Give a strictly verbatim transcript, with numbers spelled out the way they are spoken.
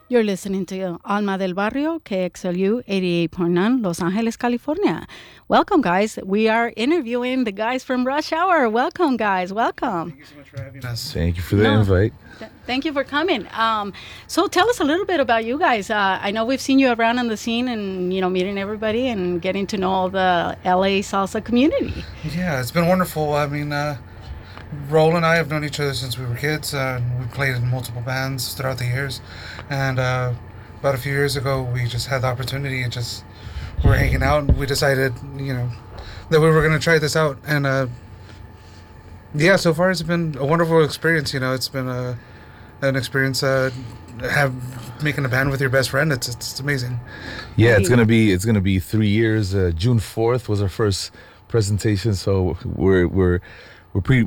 You're listening to Alma del Barrio, K X L U eighty-eight point nine, Los Angeles, California. Welcome, guys. We are interviewing the guys from Rush Hour. Welcome, guys. Welcome. Thank you so much for having us. Thank you for the No. invite. Th- Thank you for coming. Um, so tell us a little bit about you guys. Uh, I know we've seen you around on the scene and, you know, meeting everybody and getting to know all the L A salsa community. Yeah, it's been wonderful. I mean, uh, Roll and I have known each other since we were kids. Uh, we played in multiple bands throughout the years. And uh, about a few years ago, we just had the opportunity and just we were hanging out and we decided, you know, that we were going to try this out. And uh, yeah, so far it's been a wonderful experience. You know, it's been a, an experience uh, have making a band with your best friend. It's it's amazing. Yeah, it's gonna be it's gonna be three years. Uh, June fourth was our first presentation, so we're we're we're pretty